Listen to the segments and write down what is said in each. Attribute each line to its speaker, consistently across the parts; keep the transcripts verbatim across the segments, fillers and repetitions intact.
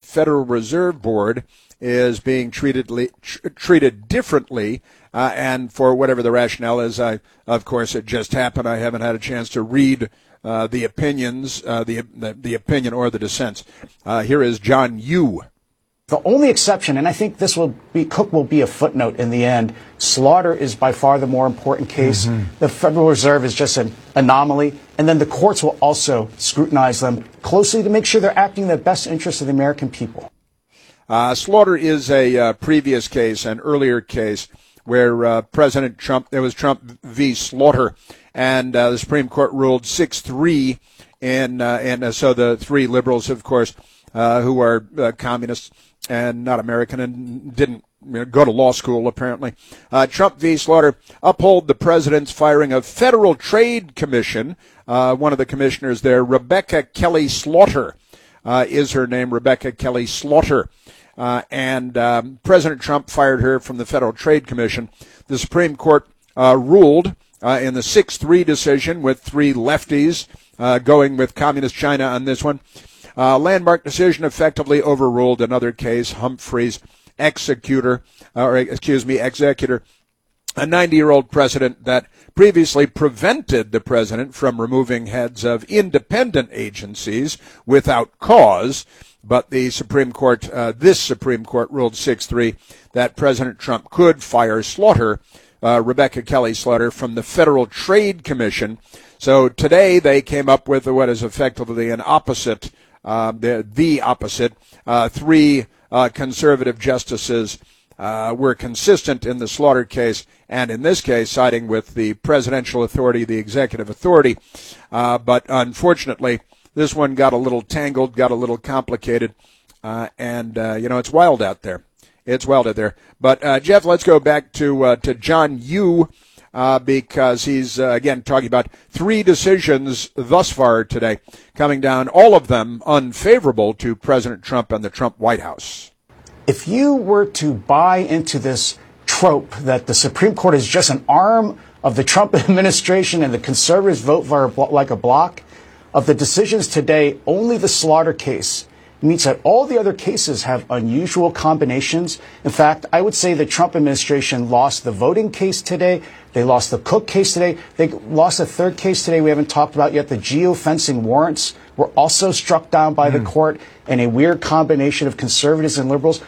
Speaker 1: Federal Reserve Board is being treated tr- treated differently, uh, and for whatever the rationale is, I, of course, it just happened. I haven't had a chance to read uh, the opinions, uh, the, the the opinion or the dissents. Uh, here is John Yoo.
Speaker 2: The only exception, and I think this will be, Cook will be a footnote in the end, Slaughter is by far the more important case. Mm-hmm. The Federal Reserve is just an anomaly, and then the courts will also scrutinize them closely to make sure they're acting in the best interest of the American people.
Speaker 1: Uh, Slaughter is a uh, previous case, an earlier case, where uh, President Trump, there was Trump v. Slaughter, and uh, the Supreme Court ruled six three, and, uh, and uh, so the three liberals, of course, uh, who are uh, communists and not American and didn't you know, go to law school, apparently. Uh, Trump v. Slaughter uphold the president's firing of Federal Trade Commission. Uh, one of the commissioners there, Rebecca Kelly Slaughter, uh, is her name, Rebecca Kelly Slaughter. Uh, and um, President Trump fired her from the Federal Trade Commission. The Supreme Court uh, ruled uh, in the six three decision with three lefties uh, going with Communist China on this one. Uh, landmark decision effectively overruled another case, Humphrey's executor, or excuse me, executor, a ninety-year-old precedent that previously prevented the president from removing heads of independent agencies without cause. But the Supreme Court, uh, this Supreme Court ruled six three that President Trump could fire Slaughter, uh, Rebecca Kelly Slaughter, from the Federal Trade Commission. So today they came up with what is effectively an opposite, uh, the, the opposite. Uh, three uh, conservative justices uh, were consistent in the Slaughter case, and in this case siding with the presidential authority, the executive authority. Uh, but unfortunately, this one got a little tangled, got a little complicated, uh, and, uh, you know, it's wild out there. It's wild out there. But, uh, Jeff, let's go back to uh, to John Yoo, uh, because he's, uh, again, talking about three decisions thus far today, coming down, all of them unfavorable to President Trump and the Trump White House.
Speaker 2: If you were to buy into this trope that the Supreme Court is just an arm of the Trump administration and the conservatives vote for like a block, of the decisions today, only the Slaughter case means that all the other cases have unusual combinations. In fact, I would say the Trump administration lost the voting case today. They lost the Cook case today. They lost a third case today we haven't talked about yet. The geofencing warrants were also struck down by mm. the court in a weird combination of conservatives and liberals.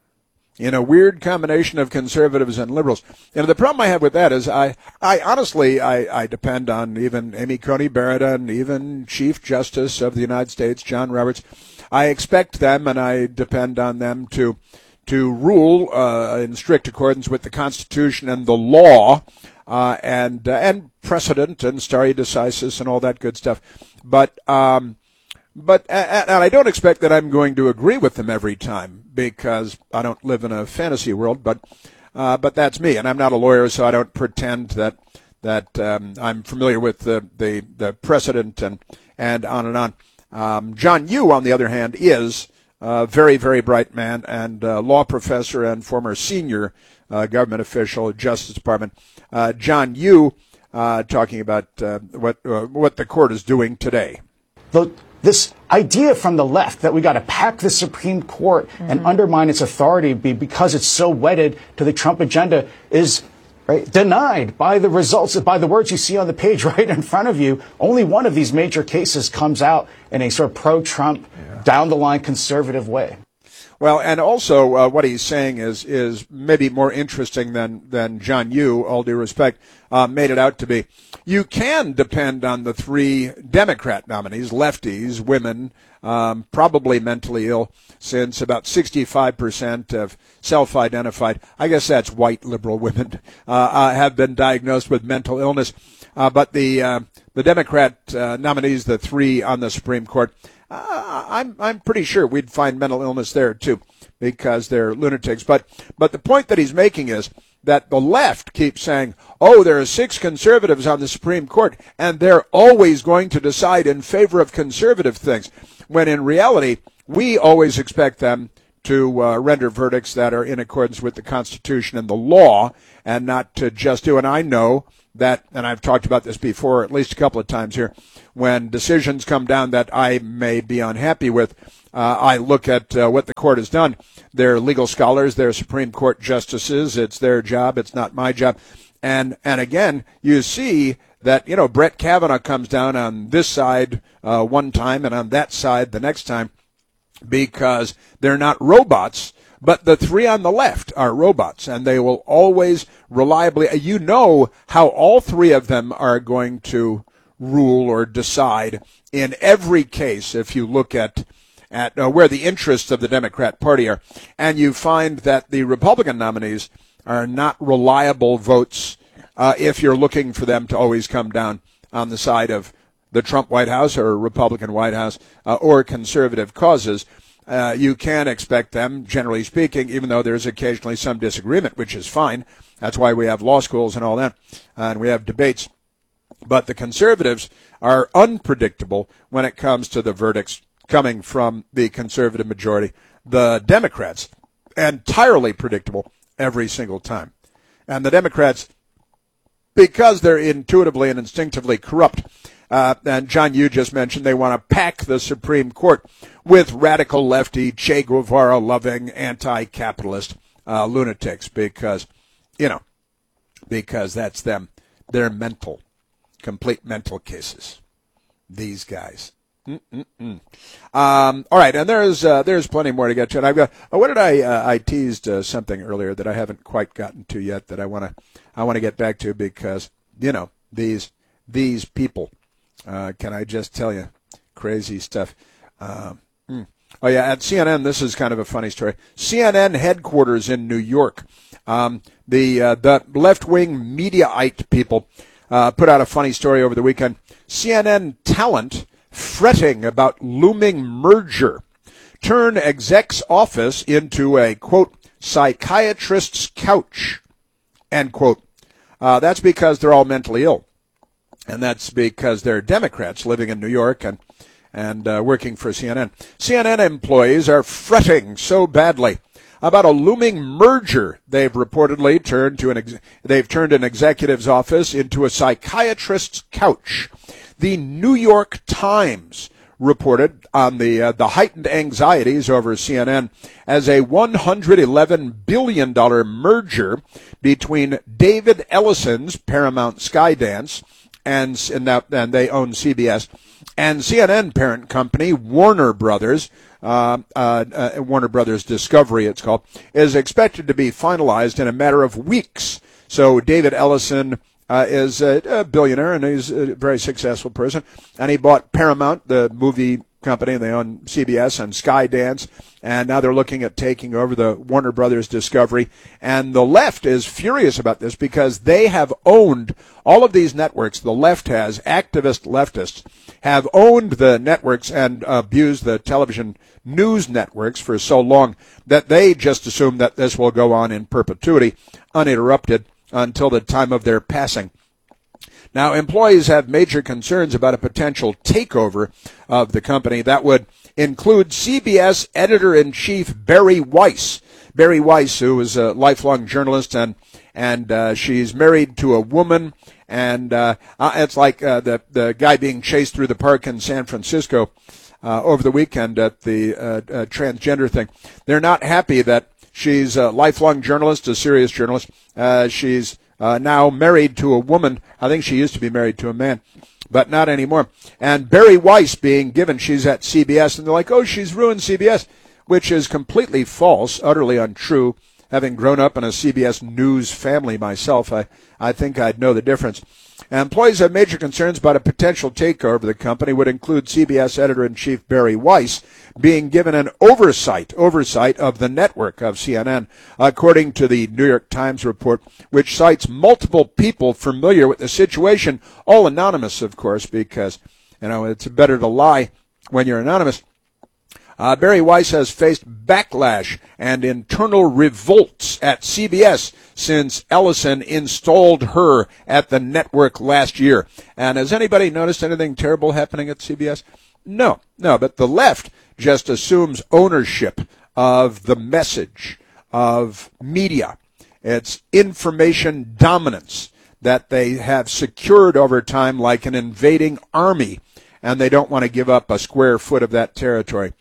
Speaker 1: In a weird combination of conservatives and liberals. You know, the problem I have with that is I, I honestly, I, I depend on even Amy Coney Barrett and even Chief Justice of the United States, John Roberts. I expect them and I depend on them to, to rule, uh, in strict accordance with the Constitution and the law, uh, and, uh, and precedent and stare decisis and all that good stuff. But, um, But and I don't expect that I'm going to agree with them every time because I don't live in a fantasy world. But uh, but that's me, and I'm not a lawyer, so I don't pretend that that um, I'm familiar with the, the the precedent and and on and on. Um, John Yoo, on the other hand, is a very very bright man and a law professor and former senior uh, government official, Justice Department. Uh, John Yoo, uh, talking about uh, what uh, what the court is doing today.
Speaker 2: The- This idea from the left that we got to pack the Supreme Court mm-hmm. and undermine its authority because it's so wedded to the Trump agenda is right, denied by the results, by the words you see on the page right in front of you. Only one of these major cases comes out in a sort of pro-Trump, yeah. down-the-line conservative way.
Speaker 1: Well, and also uh, what he's saying is is maybe more interesting than, than John Yoo, all due respect, uh, made it out to be. You can depend on the three Democrat nominees, lefties, women, um, probably mentally ill, since about sixty-five percent of self-identified, I guess that's white liberal women, uh, uh, have been diagnosed with mental illness. Uh, but the uh, the Democrat uh, nominees, the three on the Supreme Court, Uh, I'm I'm pretty sure we'd find mental illness there too, because they're lunatics. But but the point that he's making is that the left keeps saying, oh, there are six conservatives on the Supreme Court, and they're always going to decide in favor of conservative things, when in reality we always expect them to uh, render verdicts that are in accordance with the Constitution and the law, and not to just do. And I know that, and I've talked about this before at least a couple of times here, when decisions come down that I may be unhappy with, uh, I look at uh, what the court has done. They're legal scholars. They're Supreme Court justices. It's their job. It's not my job. And and again, you see that, you know, Brett Kavanaugh comes down on this side uh, one time and on that side the next time because they're not robots. But the three on the left are robots, and they will always reliably, you know how all three of them are going to rule or decide in every case if you look at at uh, where the interests of the Democrat Party are. And you find that the Republican nominees are not reliable votes uh, if you're looking for them to always come down on the side of the Trump White House or Republican White House uh, or conservative causes. Uh, you can expect them, generally speaking, even though there's occasionally some disagreement, which is fine. That's why we have law schools and all that, and we have debates. But the conservatives are unpredictable when it comes to the verdicts coming from the conservative majority. The Democrats, entirely predictable every single time. And the Democrats, because they're intuitively and instinctively corrupt, Uh, and John, you just mentioned they want to pack the Supreme Court with radical lefty, Che Guevara-loving, anti-capitalist uh, lunatics because, you know, because that's them. They're mental, complete mental cases, these guys. Mm-mm-mm. Um, all right, and there's uh, there's plenty more to get to. And I've got. Oh, what did I uh, I teased uh, something earlier that I haven't quite gotten to yet that I want to I want to get back to because, you know, these these people. Uh, can I just tell you, crazy stuff. Uh, mm. Oh, yeah, at C N N, this is kind of a funny story. C N N headquarters in New York, um, the uh, the left-wing Mediaite people uh, put out a funny story over the weekend. C N N talent fretting about looming merger. Turn exec's office into a, quote, psychiatrist's couch, end quote. Uh, that's because they're all mentally ill. And that's because they're Democrats living in New York and and uh, working for C N N. C N N employees are fretting so badly about a looming merger. They've reportedly turned to an ex- they've turned an executive's office into a psychiatrist's couch. The New York Times reported on the uh, the heightened anxieties over C N N as a one hundred eleven billion dollars merger between David Ellison's Paramount Skydance and and, now, and they own C B S, and C N N parent company Warner Brothers, uh, uh, uh, Warner Brothers Discovery it's called, is expected to be finalized in a matter of weeks. So David Ellison uh, is a, a billionaire, and he's a very successful person, and he bought Paramount, the movie company, and they own C B S and Skydance, and now they're looking at taking over the Warner Brothers Discovery. And the left is furious about this because they have owned all of these networks. The left has, activist leftists, have owned the networks and abused the television news networks for so long that they just assume that this will go on in perpetuity, uninterrupted, until the time of their passing. Now, employees have major concerns about a potential takeover of the company that would include C B S editor-in-chief Bari Weiss. Bari Weiss, who is a lifelong journalist, and and uh, she's married to a woman, and uh, it's like uh, the the guy being chased through the park in San Francisco uh, over the weekend at the uh, uh, transgender thing. They're not happy that she's a lifelong journalist, a serious journalist. Uh, she's Uh, now married to a woman. I think she used to be married to a man, but not anymore. And Bari Weiss being given, she's at C B S, and they're like, oh, she's ruined C B S, which is completely false, utterly untrue. Having grown up in a C B S News family myself, I, I think I'd know the difference. Employees have major concerns about a potential takeover of the company would include C B S editor-in-chief Bari Weiss being given an oversight, oversight of the network of C N N, according to the New York Times report, which cites multiple people familiar with the situation, all anonymous, of course, because, you know, it's better to lie when you're anonymous. Uh, Bari Weiss has faced backlash and internal revolts at C B S since Ellison installed her at the network last year. And has anybody noticed anything terrible happening at C B S? No, no, but the left just assumes ownership of the message, of media. It's information dominance that they have secured over time like an invading army, and they don't want to give up a square foot of that territory.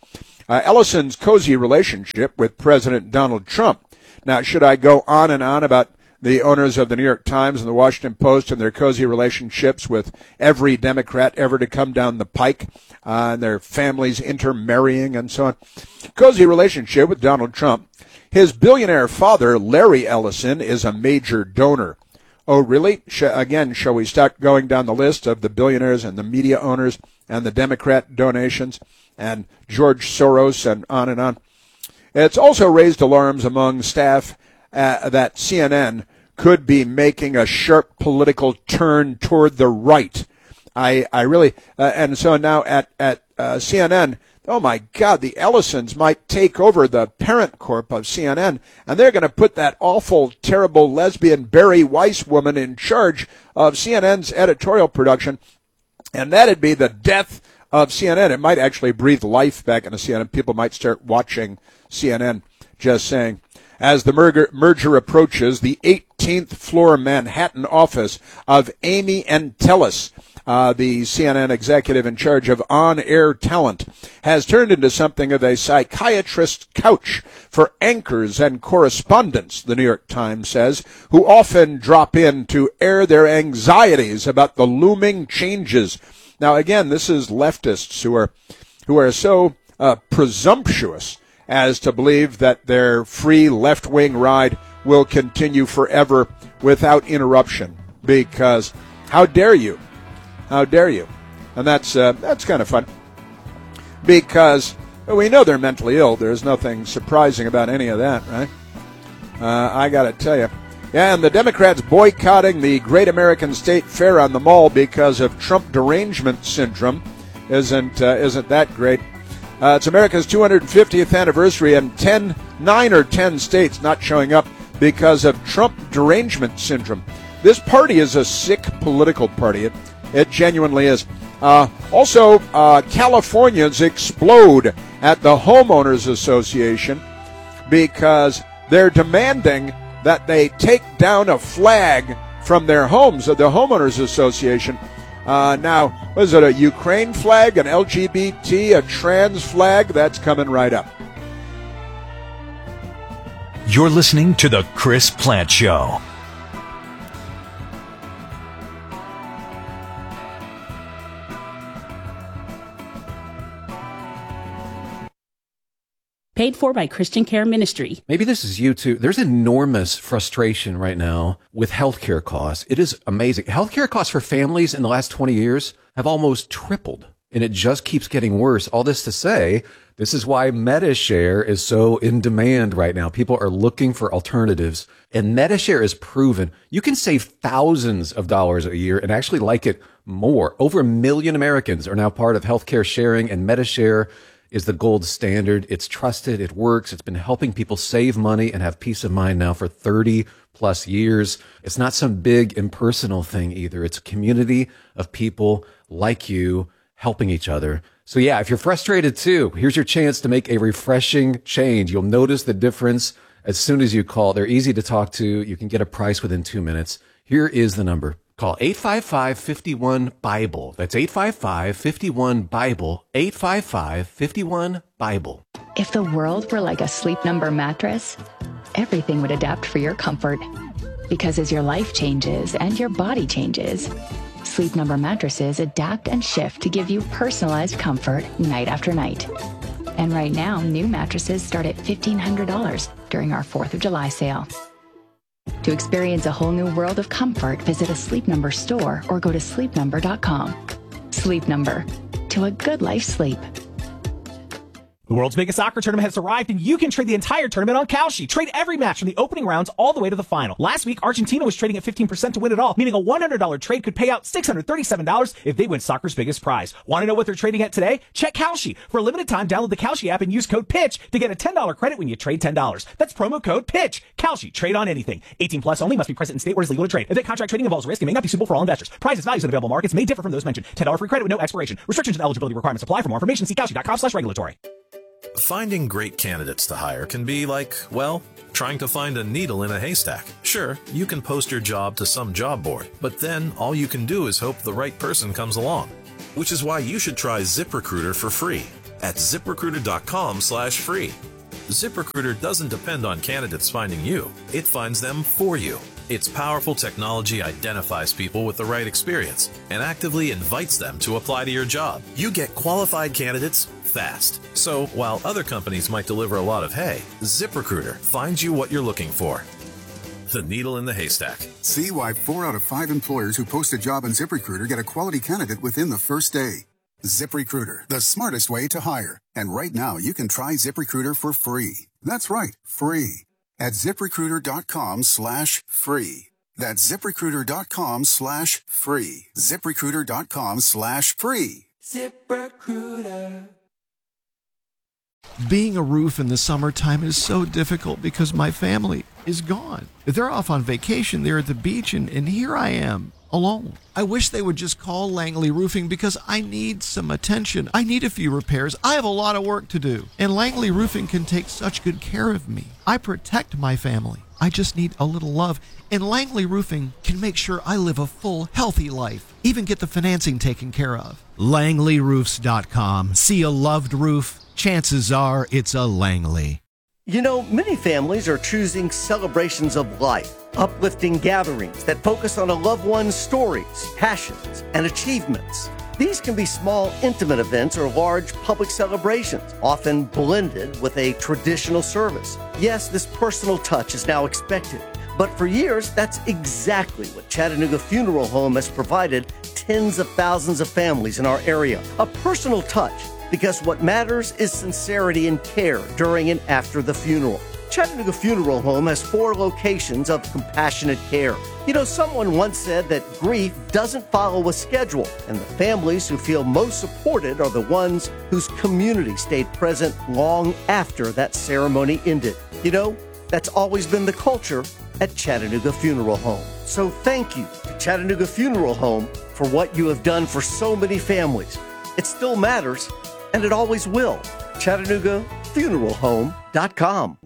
Speaker 1: uh, Ellison's cozy relationship with President Donald Trump. Now, should I go on and on about the owners of the New York Times and the Washington Post and their cozy relationships with every Democrat ever to come down the pike, uh, and their families intermarrying and so on? Cozy relationship with Donald Trump. His billionaire father, Larry Ellison, is a major donor. Oh, really? Sh- again, shall we start going down the list of the billionaires and the media owners and the Democrat donations and George Soros and on and on? It's also raised alarms among staff uh, that C N N could be making a sharp political turn toward the right. I, I really, uh, and so now at, at uh, C N N, oh my God, the Ellisons might take over the parent corp of C N N, and they're going to put that awful, terrible lesbian Barry Weiss woman in charge of C N N's editorial production, and that'd be the death of C N N. It might actually breathe life back into C N N. People might start watching C N N, just saying. As the merger, merger approaches, the eighteenth floor Manhattan office of Amy Entelis, uh, the C N N executive in charge of on-air talent, has turned into something of a psychiatrist's couch for anchors and correspondents, the New York Times says, who often drop in to air their anxieties about the looming changes. Now, again, this is leftists who are who are so uh, presumptuous as to believe that their free left-wing ride will continue forever without interruption. Because how dare you? How dare you? And that's uh, that's kind of fun. Because we know they're mentally ill. There's nothing surprising about any of that, right? Uh, I got to tell you. Yeah, and the Democrats boycotting the Great American State Fair on the Mall because of Trump derangement syndrome isn't uh, isn't that great? Uh, it's America's two hundred fiftieth anniversary, and ten, nine or ten states not showing up because of Trump derangement syndrome. This party is a sick political party. It, it genuinely is. Uh, also, uh, Californians explode at the Homeowners Association because they're demanding that they take down a flag from their homes of the Homeowners Association. Uh, now, was it a Ukraine flag, an L G B T, a trans flag? That's coming right up.
Speaker 3: You're listening to The Chris Plante Show.
Speaker 4: Paid for by Christian Care Ministry.
Speaker 5: Maybe this is you too. There's enormous frustration right now with healthcare costs. It is amazing. Healthcare costs for families in the last twenty years have almost tripled, and it just keeps getting worse. All this to say, this is why MediShare is so in demand right now. People are looking for alternatives, and MediShare is proven. You can save thousands of dollars a year and actually like it more. Over a million Americans are now part of healthcare sharing, and MediShare is the gold standard. It's trusted. It works. It's been helping people save money and have peace of mind now for thirty plus years. It's not some big impersonal thing either. It's a community of people like you helping each other. So yeah, if you're frustrated too, here's your chance to make a refreshing change. You'll notice the difference as soon as you call. They're easy to talk to. You can get a price within two minutes. Here is the number. Call eight five five, five one, Bible. That's eight five five, five one, Bible. eight five five, five one, Bible.
Speaker 6: If the world were like a Sleep Number mattress, everything would adapt for your comfort. Because as your life changes and your body changes, Sleep Number mattresses adapt and shift to give you personalized comfort night after night. And right now, new mattresses start at fifteen hundred dollars during our fourth of July sale. To experience a whole new world of comfort, visit a Sleep Number store or go to sleep number dot com. Sleep Number. To a good life sleep.
Speaker 7: The world's biggest soccer tournament has arrived, and you can trade the entire tournament on Kalshi. Trade every match from the opening rounds all the way to the final. Last week, Argentina was trading at fifteen percent to win it all, meaning a one hundred dollars trade could pay out six hundred thirty-seven dollars if they win soccer's biggest prize. Want to know what they're trading at today? Check Kalshi. For a limited time, download the Kalshi app and use code PITCH to get a ten dollars credit when you trade ten dollars. That's promo code PITCH. Kalshi. Trade on anything. eighteen plus only. Must be present in state where it is legal to trade. If that contract trading involves risk, it may not be suitable for all investors. Prices, values, and available markets may differ from those mentioned. ten dollars free credit with no expiration. Restrictions and eligibility requirements apply. For more information, see kalshi dot com slash regulatory.
Speaker 8: Finding great candidates to hire can be like, well, trying to find a needle in a haystack. Sure, you can post your job to some job board, but then all you can do is hope the right person comes along. Which is why you should try ZipRecruiter for free. at ZipRecruiter.com slash free. ZipRecruiter doesn't depend on candidates finding you. It finds them for you. Its powerful technology identifies people with the right experience and actively invites them to apply to your job. You get qualified candidates fast. So while other companies might deliver a lot of hay, ZipRecruiter finds you what you're looking for. The needle in the haystack.
Speaker 9: See why four out of five employers who post a job on ZipRecruiter get a quality candidate within the first day. ZipRecruiter, the smartest way to hire. And right now, you can try ZipRecruiter for free. That's right, free. At ZipRecruiter.com slash free. That's ZipRecruiter.com slash free. ZipRecruiter.com slash free.
Speaker 10: ZipRecruiter. Being a roof in the summertime is so difficult because my family is gone. They're off on vacation, they're at the beach, and, and here I am, alone. I wish they would just call Langley Roofing because I need some attention. I need a few repairs. I have a lot of work to do. And Langley Roofing can take such good care of me. I protect my family. I just need a little love. And Langley Roofing can make sure I live a full, healthy life. Even get the financing taken care of.
Speaker 11: Langley Roofs dot com. See a loved roof? Chances are it's a Langley.
Speaker 12: You know, many families are choosing celebrations of life, uplifting gatherings that focus on a loved one's stories, passions, and achievements. These can be small, intimate events or large public celebrations, often blended with a traditional service. Yes, this personal touch is now expected, but for years, that's exactly what Chattanooga Funeral Home has provided tens of thousands of families in our area. A personal touch, because what matters is sincerity and care during and after the funeral. Chattanooga Funeral Home has four locations of compassionate care. You know, someone once said that grief doesn't follow a schedule, and the families who feel most supported are the ones whose community stayed present long after that ceremony ended. You know, that's always been the culture at Chattanooga Funeral Home. So thank you to Chattanooga Funeral Home for what you have done for so many families. It still matters, and it always will. Chattanooga Funeral Home dot com.